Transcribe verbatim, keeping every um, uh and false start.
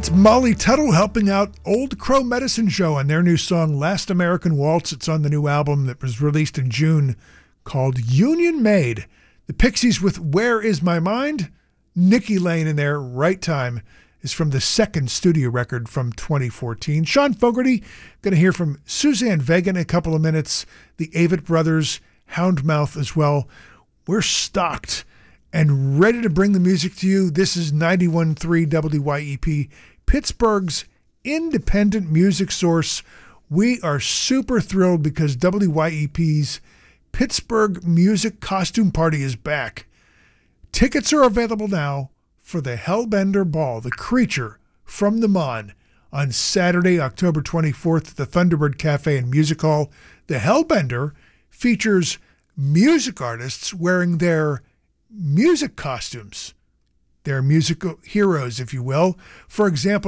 Molly Tuttle helping out Old Crow Medicine Show on their new song, Last American Waltz. It's on the new album that was released in June called Union Made. The Pixies with Where Is My Mind? Nikki Lane in there, Right Time, is from the second studio record from twenty fourteen. Sean Fogarty, going to hear from Suzanne Vega in a couple of minutes. The Avett Brothers, Houndmouth as well. We're stocked and ready to bring the music to you. This is ninety-one point three W Y E P, Pittsburgh's independent music source. We are super thrilled because W Y E P's Pittsburgh Music Costume Party is back. Tickets are available now for the Hellbender Ball, the creature from the Mon, on Saturday, October twenty-fourth at the Thunderbird Cafe and Music Hall. The Hellbender features music artists wearing their music costumes, their musical heroes, if you will. For example,